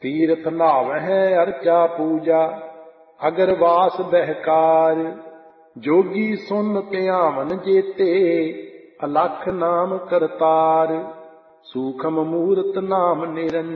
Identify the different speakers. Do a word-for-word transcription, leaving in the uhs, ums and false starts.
Speaker 1: ਤੀਰਥ ਨਾਵਹਿ ਅਰਚਾ ਪੂਜਾ, ਅਗਰਵਾਸ ਬਹਿਕਾਰ। ਜੋਗੀ ਸੁਨ ਧਿਆਵਨ ਜੇਤੇ, ਅਲਖ ਨਾਮ ਕਰਤਾਰ। ਸੂਖਮ ਮੂਰਤ ਨਾਮ ਨਿਰੰਜਨ,